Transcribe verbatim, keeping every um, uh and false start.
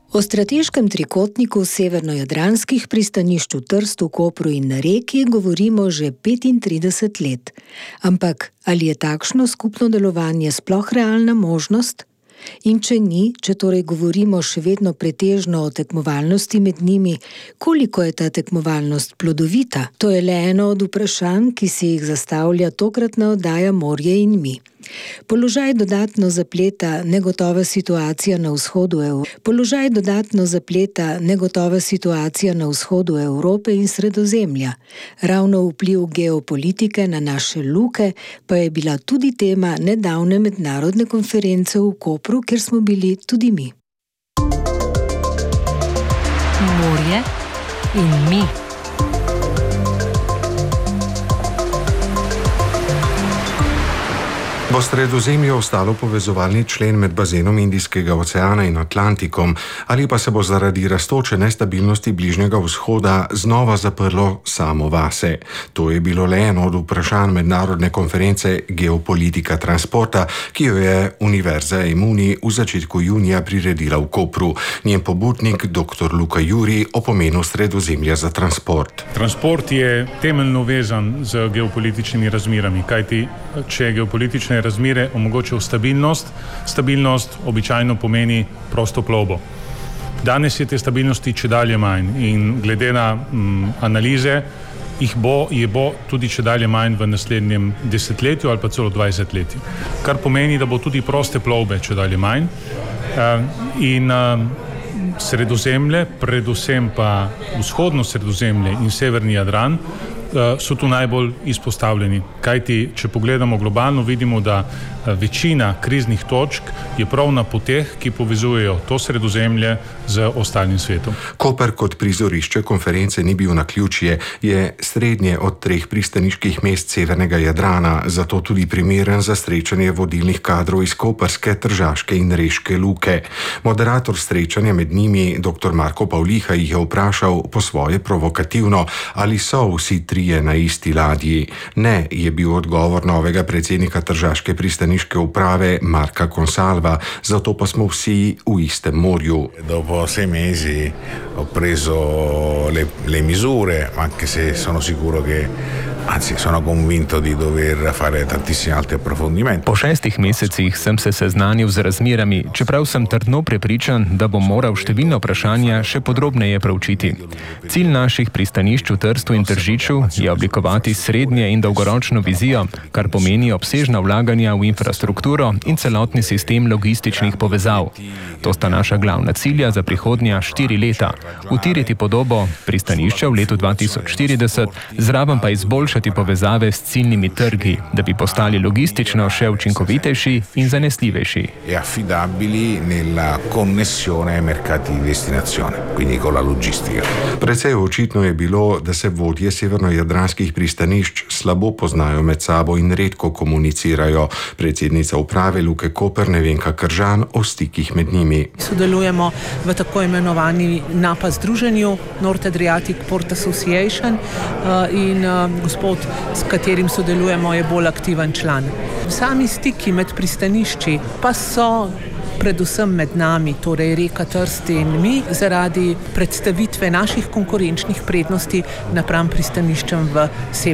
O strateškem trikotniku severnojadranskih pristanišč v Trstu, Kopru in na Reki govorimo že petintrideset let. Ampak ali je takšno skupno delovanje sploh realna možnost? In če ni, če torej govorimo še vedno pretežno o tekmovalnosti med njimi, koliko je ta tekmovalnost plodovita? To je le eno od vprašanj, ki si jih zastavlja tokratna oddaja Morje in mi. Položaj dodatno zapleta negotova situacija na vzhodu Evrope. Položaj dodatno zapleta negotova situacija na vzhodu Evrope in Sredozemlja. Ravno vpliv geopolitike na naše luke pa je bila tudi tema nedavne mednarodne konference v Kopru, kjer smo bili tudi mi. Morje in mi. Bo Sredozemlju ostalo povezovalni člen med bazenom Indijskega oceana in Atlantikom, ali pa se bo zaradi rastoče nestabilnosti Bližnjega vzhoda znova zaprlo samo vase? To je bilo le eno od vprašanj mednarodne konference Geopolitika transporta, ki jo je Univerza Emuni v začetku junija priredila v Kopru. Njen pobudnik dr. Luka Juri o pomenu Sredozemlja za transport. Transport je temeljno vezan z geopolitičnimi razmerami, kajti če geopolitične razmere omogočajo stabilnost, stabilnost običajno pomeni prosto plovbo. Danes je te stabilnosti čedalje manj in glede na mm, analize jih bo, je bo tudi čedalje manj v naslednjem desetletju ali pa celo dvajsetletju. Kar pomeni, da bo tudi proste plovbe čedalje manj uh, in uh, Sredozemlje, predvsem pa vzhodno Sredozemlje in severni Jadran so tu najbolj izpostavljeni. Kajti, če pogledamo globalno, vidimo, da večina kriznih točk je prav na poteh, ki povezujejo to Sredozemlje z ostalim svetom. Koper kot prizorišče konference ni bil naključje, je srednje od treh pristaniških mest severnega Jadrana, zato tudi primeren za srečanje vodilnih kadrov iz koprske, tržaške in reške luke. Moderator srečanja med njimi, dr. Marko Pavliha, jih je vprašal po svoje provokativno, ali so vsi trije na isti ladji. Ne, je bil odgovor novega predsednika tržaške pristaniške uprave Marka Consalva, zato pa smo vsi v istem morju. Dopo sei mesi ho preso le, le misure, anche se sono sicuro che Anzi, sono convinto di dover fare tantissimi altri approfondimenti. Po šestih mesecih sem se seznanil z razmerami, čeprav sem trdno prepričan, da bom moral številna vprašanja še podrobneje preučiti. Cilj naših pristanišč v Trstu in Tržiču je oblikovati srednje in dolgoročno vizijo, kar pomeni obsežna vlaganja v infrastrukturo in celotni sistem logističnih povezav. To sta naša glavna cilja za prihodnja štiri leta. Utiriti podobo pristanišča v letu dva tisoč štirideset, zraven pa izboljšati povezave s ciljnimi trgi, da bi postali logistično še učinkovitejši in zanesljivejši. E affidabili nella connessione ai mercati di destinazione, quindi con la logistica. Precej očitno je bilo, da se vodje severnojadranskih pristanišč slabo poznajo med sabo in redko komunicirajo. Predsednica uprave Luke Koper Nevenka Kržan o stikih med njimi. Sodelujemo v tako imenovani N A P A združenju, North Adriatic Port Association, in gospod, s katerim sodelujemo, je bolj aktiven član. Sami stiki med pristanišči pa so predvsem med nami, torej Reka, Trst in mi, zaradi predstavitve naših konkurenčnih prednosti napram pristaniščem v severni